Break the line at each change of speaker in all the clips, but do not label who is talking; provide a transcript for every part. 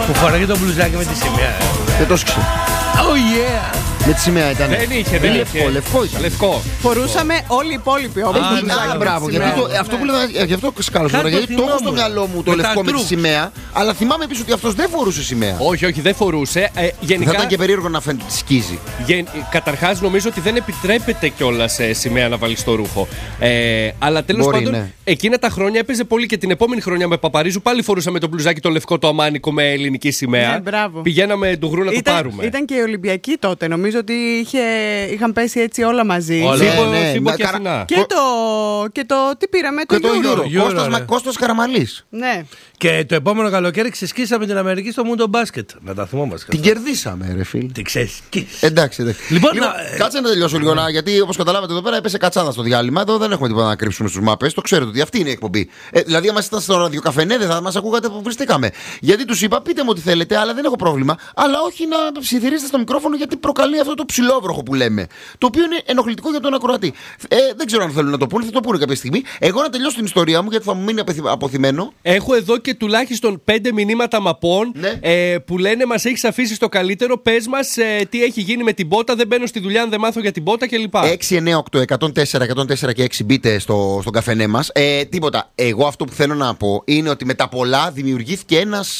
Που φοράγε το μπλουζάκι με τη σημαία.
Δεν το σκύψε.
Oh yeah!
Με τη σημαία ήταν.
Δεν είχε.
Λευκό ήταν.
Λευκό.
Φορούσαμε όλοι οι υπόλοιποι όμως.
Μπράβο, αυτό που λέω, γι' αυτό σκάλωσα. Γιατί το έχω στο μυαλό μου το λευκό με τη σημαία, αλλά θυμάμαι επίσης ότι αυτός δεν φορούσε σημαία.
Όχι, δεν φορούσε. Γενικά.
Θα ήταν και περίεργο να φαίνεται ότι σκίζει.
Καταρχάς, νομίζω ότι δεν επιτρέπεται κιόλας σημαία να βάλει στο ρούχο. Αλλά τέλος πάντων,
ναι.
Εκείνα τα χρόνια έπαιζε πολύ και την επόμενη χρονιά με Παπαρίζου πάλι φορούσαμε το μπλουζάκι το λευκό το αμάνικο με ελληνική σημαία.
Ναι, μπράβο.
Πηγαίναμε του γρου να το πάρουμε.
Ήταν και η Ολυμπιακή τότε. Νομίζω ότι είχαν πέσει έτσι όλα μαζί.
Φίμπο και Αθηνά.
Και το τι πήραμε, το Euro.
Κώστας Καραμαλής.
Ναι.
Και το επόμενο καλοκαίρι ξεσκίσαμε την Αμερική στο Mundo Basket. Να τα θυμόμαστε.
Την κερδίσαμε, ρε φίλε.
Την ξεσκίσαμε.
Εντάξει.
Λοιπόν,
κάτσε να τελειώσω λίγο, γιατί όπως καταλάβατε εδώ πέρα έπεσε κατσάδα στο διάλειμμα. Εδώ δεν έχουμε τίποτα να κρύψουμε στους μάπες. Το ξέρετε ότι αυτή είναι η εκπομπή. Δηλαδή, άμα ήσασταν στο ραδιοκαφενέ, δεν θα μας ακούγατε που βριστήκαμε. Γιατί τους είπα, πείτε μου ό,τι θέλετε, αλλά δεν έχω πρόβλημα. Αλλά όχι να ψιθυρίζετε στο μικρόφωνο, γιατί προκαλεί αυτό το ψηλόβροχο που λέμε. Το οποίο είναι ενοχλητικό για τον ακροατή. Δεν ξέρω αν θέλουν να το πούνε, θα το πούνε κάποια στιγμή. Εγώ να τελειώσω την ιστορία μου, γιατί θα μου μείνει αποθυμένο.
Έχω εδώ και τουλάχιστον 5 μηνύματα μαπών που λένε μας έχεις αφήσει στο καλύτερο. Πες μας τι έχει γίνει με την πότα. Δεν μπαίνω στη δουλειά αν δεν μάθω για την πότα κλπ.
698-104-104 και 6 μπείτε στον καφενέ μας. Τίποτα. Εγώ αυτό που θέλω να πω είναι ότι με τα πολλά δημιουργήθηκε ένας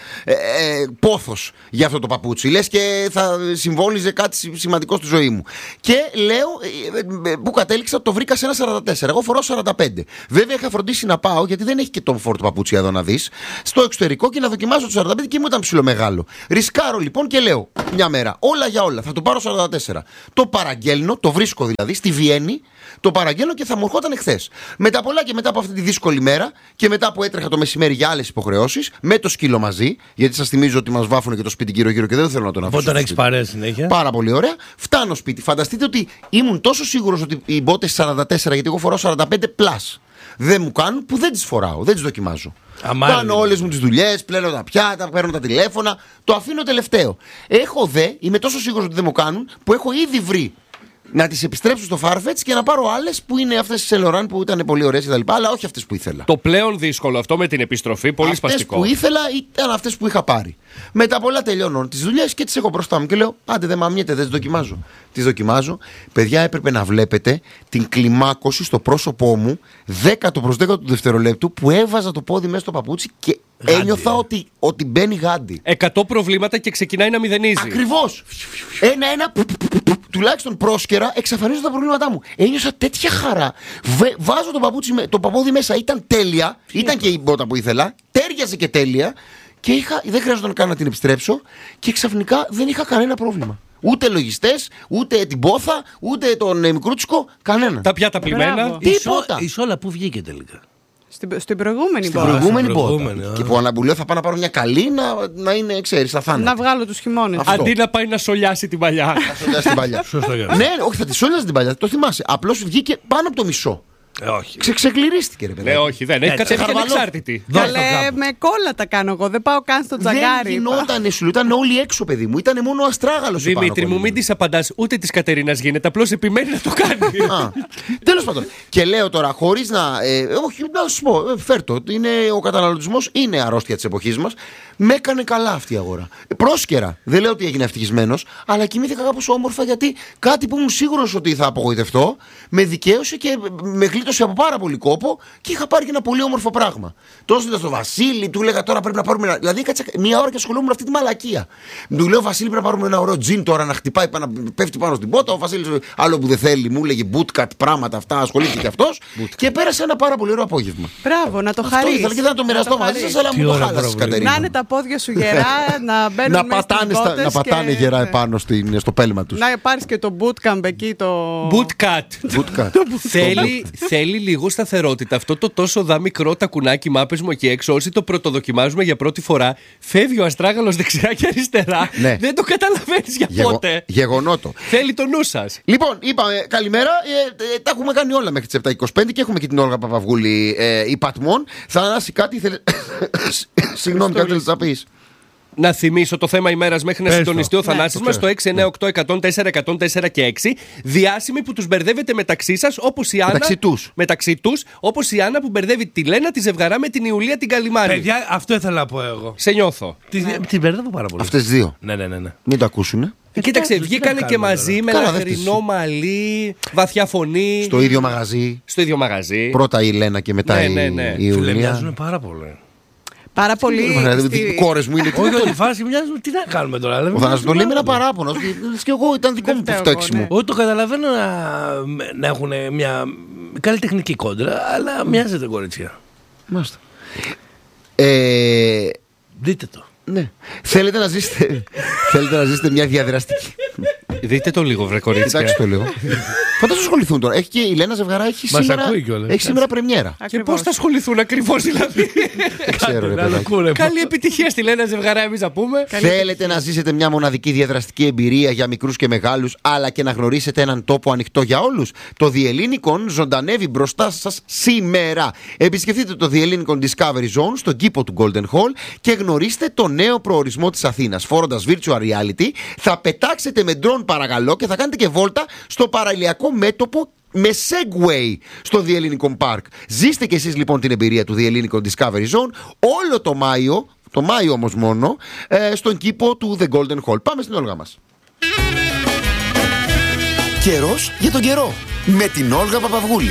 πόθος για αυτό το παπούτσι. Λες και θα συμβόλιζε κάτι σημαντικό στη ζωή μου. Και λέω, που κατέληξα, το βρήκα σε ένα 44. Εγώ φοράω 45. Βέβαια είχα φροντίσει να πάω, γιατί δεν έχει και τον φόρτο παπούτσι εδώ να δεις, στο εξωτερικό και να δοκιμάσω το 45 και μου ήταν ψιλομεγάλο. Ρισκάρω λοιπόν και λέω, μια μέρα, όλα για όλα, θα το πάρω 44. Το παραγγέλνω, το βρίσκω δηλαδή στη Βιέννη, το παραγγέλνω και θα μου ερχόταν εχθές. Μετά πολλά και μετά από αυτή τη δύσκολη μέρα και μετά που έτρεχα το μεσημέρι για άλλες υποχρεώσεις, με το σκύλο μαζί, γιατί σας θυμίζω ότι μας βάφουν και το σπίτι γύρω-γύρω και δεν θέλω να τον αφήσω.
Όταν έχεις παρέα συνέχεια.
Πάρα πολύ ωραία. Φτάνω σπίτι. Φανταστείτε ότι ήμουν τόσο σίγουρος ότι οι μπότες 44, γιατί εγώ φοράω 45+. Δεν μου κάνουν που δεν τις φοράω, δεν τις δοκιμάζω. Κάνω όλες μου τις δουλειές, πλένω τα πιάτα, παίρνω τα τηλέφωνα, το αφήνω τελευταίο. Είμαι τόσο σίγουρος ότι δεν μου κάνουν που έχω ήδη βρει να τις επιστρέψω στο Farfetch και να πάρω άλλες που είναι αυτές τις Saint Laurent που ήταν πολύ ωραίες κτλ. Αλλά όχι αυτές που ήθελα.
Το πλέον δύσκολο αυτό με την επιστροφή, πολύ σπαστικό.
Αυτές που ήθελα ήταν αυτές που είχα πάρει. Μετά πολλά τελειώνω τις δουλειές και τις έχω μπροστά μου και λέω: άντε, δεν μαμιέται, δεν τις δοκιμάζω. Τις δοκιμάζω. Παιδιά, έπρεπε να βλέπετε την κλιμάκωση στο πρόσωπό μου 10 προς 10 του δευτερολέπτου που έβαζα το πόδι μέσα στο παπούτσι και ένιωθα ότι μπαίνει γάντι.
100 προβλήματα και ξεκινάει να μηδενίζει.
Ακριβώς. Ένα τουλάχιστον πρόσκαιρα εξαφανίζονται τα προβλήματά μου. Ένιωσα τέτοια χαρά. Βάζω το παπόδι μέσα, ήταν τέλεια. Ήταν και η μπότα που ήθελα. Τέριαζε και τέλεια. Και δεν χρειάζονταν καν να την επιστρέψω. Και ξαφνικά δεν είχα κανένα πρόβλημα. Ούτε λογιστές, ούτε την πόθα, ούτε τον μικρούτσικο, κανένα.
Τα πιάτα πλημμένα.
Τίποτα.
Η Σόλα πού βγήκε τελικά?
Στην προηγούμενη
πότα. Και που αναμπουλέω θα πάω να πάρω μια καλή να είναι, ξέρεις, θα φάνε.
Να βγάλω τους χειμώνες.
Αντί να πάει να σολιάσει την παλιά.
Να σολιάσει την παλιά. Ναι, όχι, θα τη σόλιασε την παλιά. Το θυμάσαι. Απλώς βγήκε πάνω από το μισό.
Όχι.
Ξεκληρίστηκε, ρε παιδί.
Ναι, όχι, δεν έχει κατέβει και ανεξάρτητη.
Καλέ, με κόλλα τα κάνω εγώ. Δεν πάω καν στο τζαγκάρι.
Δεν γινότανε, σου ήταν όλοι έξω, παιδί μου. Ήταν μόνο ο αστράγαλος.
Δημήτρη μου, μην τη απαντά, ούτε τη Κατερίνας γίνεται. Απλώς επιμένει να το κάνει.
Τέλος πάντων. Και λέω τώρα, χωρίς να. Όχι, να σου πω, φέρτο. Ο καταναλωτισμός είναι αρρώστια της εποχής μας. Με έκανε καλά αυτή η αγορά. Πρόσκαιρα. Δεν λέω ότι έγινε ευτυχισμένος, αλλά κοιμήθηκα κάπως όμορφα γιατί κάτι που ήμουν σίγουρος ότι θα απογοητευτώ με δικαίωσε και με γλίτωσε από πάρα πολύ κόπο και είχα πάρει και ένα πολύ όμορφο πράγμα. Τόσο ήταν στο Βασίλη, του έλεγα τώρα πρέπει να πάρουμε ένα. Δηλαδή κάτσα μία ώρα και ασχολούμαι με αυτή τη μαλακία. Του λέω Βασίλη πρέπει να πάρουμε ένα ωραίο τζιν τώρα να χτυπάει, να πέφτει πάνω στην πότα. Ο Βασίλης άλλο που δεν θέλει μου έλεγε bootcut πράγματα αυτά, ασχολήθηκε και αυτός. Και πέρασε ένα πάρα πολύ ωραίο απόγευμα.
Μπράβο, να το χαρίσεις.
Ήθελα και να το μοιραστώ μαζί σας, αλλά μου το χάλασες, Κατερίνα.
Να είναι τα πόδια σου γερά, να μπαίνουν
να πατάνε γερά επάνω στο πέλμα τους.
Να πάρεις και το bootcamp εκεί.
Bootcut. Θέλει λίγο σταθερότητα. Αυτό το τόσο μικρό τακουνάκι μάπες μου εκεί έξω, όσοι το πρωτοδοκιμάζουμε για πρώτη φορά, φεύγει ο αστράγαλος δεξιά και αριστερά. Ναι. Δεν το καταλαβαίνεις για πότε.
Γεγονότο.
Θέλει το νου σας.
Λοιπόν, είπαμε καλημέρα. Τα έχουμε κάνει όλα μέχρι τις 7:25 και έχουμε και την Όλγα Παπαβγούλη υπατμών. Θα ανάσει κάτι. Συγγνώμη, κάτι θέλεις να πεις?
Να θυμίσω το θέμα ημέρας μέχρι να
Πες
συντονιστεί
το.
ο Θανάσης μας στο 698-104-104 και 6. Διάσημοι που τους μπερδεύετε μεταξύ σας, όπως η Άννα. Μεταξύ τους, όπως η Άννα που μπερδεύει τη Λένα τη Ζευγαρά με την Ιουλία την Καλιμάρη.
Παιδιά, αυτό ήθελα να πω εγώ.
Σε νιώθω.
Την μπερδεύω πάρα πολύ.
Αυτές δύο.
Ναι.
Μην το ακούσουνε.
Κοίταξε,
τι
βγήκανε
να
και
κάνουμε
μαζί με
Καλά,
λαχρινό μαλλί, βαθιά φωνή.
Στο ίδιο μαγαζί.
Στο ίδιο μαγαζί.
Πρώτα η Λένα και μετά
Ναι.
η Ιουλία.
Μοιάζουν πάρα πολύ.
Πάρα πολύ.
Οι κόρες μου είναι.
Όχι, η φάση μοιάζουν. Τι να κάνουμε τώρα.
Ο Θανάσης το λέει με ένα παράπονο. Και εγώ ήταν δικό μου
Δεν φταίω
φταίξιμο.
εγώ, ναι.
Όχι, το καταλαβαίνω να έχουν μια καλλιτεχνική κόντρα, αλλά μοιάζεται κοριτσιά.
Μάλιστα.
Δείτε το.
Ναι. Θέλετε να ζήσετε μια διαδραστική.
Δείτε το λίγο, βρε κορίτσια.
Κοιτάξτε το λίγο. Πότε θα ασχοληθούν τώρα. Έχει και η Λένα Ζευγαρά, έχει
Μας
σήμερα,
ακούει κιόλας.
έχει σήμερα πρεμιέρα.
Και πώς θα ασχοληθούν ακριβώς δηλαδή.
Δεν ξέρω, ρε
Να
παιδάκι.
ακούνε.
Καλή επιτυχία στη Λένα Ζευγαρά, εμείς να πούμε.
Θέλετε να ζήσετε μια μοναδική διαδραστική εμπειρία για μικρούς και μεγάλους, αλλά και να γνωρίσετε έναν τόπο ανοιχτό για όλους? Το The Hellinikon ζωντανεύει μπροστά σας σήμερα. Επισκεφτείτε το The Hellinikon Discovery Zone στον κήπο του Golden Hall και γνωρίστε το νέο προορισμό της Αθήνας. Φόροντας virtual reality, θα πετάξετε με drone παρακαλώ και θα κάνετε και βόλτα στο παραλιακό μέτωπο με Segway στο The Hellinikon Park. Ζήστε και εσείς λοιπόν την εμπειρία του The Hellinikon Discovery Zone όλο το Μάιο όμως μόνο, στον κήπο του The Golden Hall. Πάμε στην Όλγα μας.
Καιρός για τον καιρό με την Όλγα Παπαυγούλη.